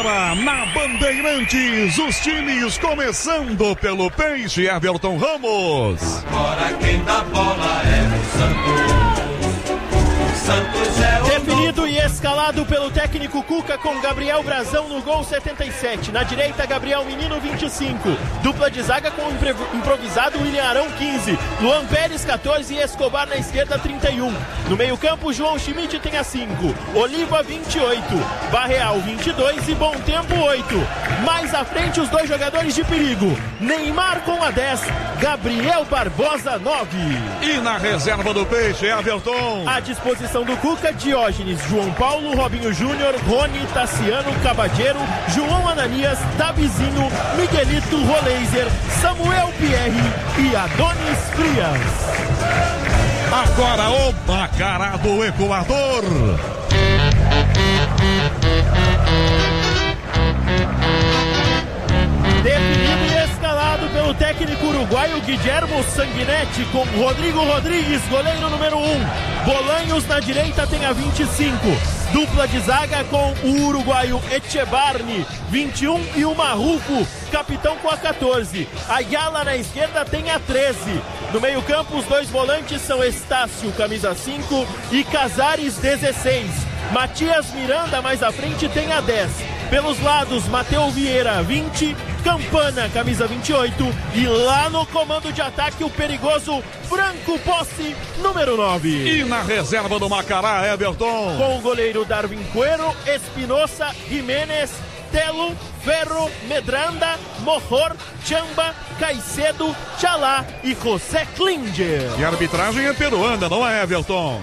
Agora, na Bandeirantes, os times começando pelo Peixe, Everton Ramos. Agora quem dá bola é o Santos. Santos é o definido e escalado pelo técnico Cuca com Gabriel Brazão no gol 77. Na direita, Gabriel Menino 25. Dupla de zaga com improvisado William Arão 15. Luan Pérez 14 e Escobar na esquerda 31. No meio campo, João Schmidt tem a 5. Oliva 28. Barreal 22 e Bom Tempo 8. Mais à frente, os dois jogadores de perigo. Neymar com a 10. Gabriel Barbosa 9. E na reserva do Peixe, Everton. À disposição do Cuca, Diógenes, João Paulo, Robinho Júnior, Rony, Tassiano, Cabadeiro, João Ananias, Davizinho, Miguelito, Roleiser, Samuel Pierre e Adonis Frias. Agora o Macará do Equador. Definido e escalado pelo técnico uruguaio Guillermo Sanguinetti com Rodrigo Rodrigues, goleiro número 1. Bolanhos na direita tem a 25. Dupla de zaga com o uruguaio Echebarni, 21 e o Marruco, capitão com a 14. Ayala na esquerda tem a 13. No meio campo os dois volantes são Estácio, camisa 5 e Casares, 16. Matias Miranda mais à frente tem a 10. Pelos lados, Mateu Vieira, 20, Campana, camisa 28, e lá no comando de ataque o perigoso Franco Possi, número 9. E na reserva do Macará, Everton. Com o goleiro Darwin Cuero, Espinosa, Jiménez, Telo, Ferro, Medranda, Mojor, Chamba, Caicedo, Chalá e José Klinger. E a arbitragem é peruana, não é, Everton?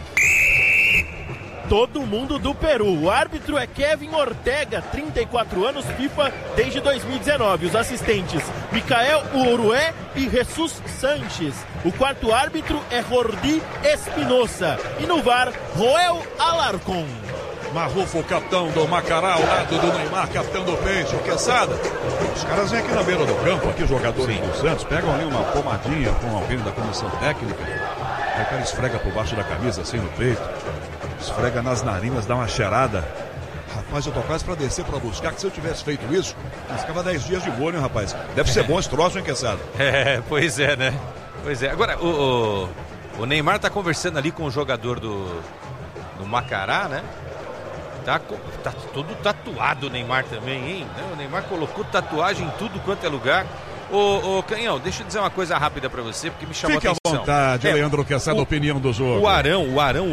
Todo mundo do Peru. O árbitro é Kevin Ortega, 34 anos, FIFA desde 2019. Os assistentes, Micael Urué e Jesus Sanches. O quarto árbitro é Jordi Espinosa. E no VAR, Joel Alarcon. Marrufo, o capitão do Macará, ao lado do Neymar, capitão do Peixe, o Quesada. Os caras vêm aqui na beira do campo, aqui jogadores do Santos, pegam ali uma pomadinha com alguém da comissão técnica. Aí o cara esfrega por baixo da camisa, assim no peito. Esfrega nas narinas, dá uma cheirada. Rapaz, eu tô quase pra descer pra buscar, que se eu tivesse feito isso, eu ficava 10 dias de molho, hein, rapaz? Deve ser bom esse troço, hein, Quesada? Pois é, né? Pois é. Agora, o Neymar tá conversando ali com o jogador do Macará, né? Tá todo tatuado o Neymar também, hein? O Neymar colocou tatuagem em tudo quanto é lugar. Ô Canhão, deixa eu dizer uma coisa rápida pra você, porque me chamou a atenção. Fique à vontade, Leandro Quesada, opinião do jogo. O Arão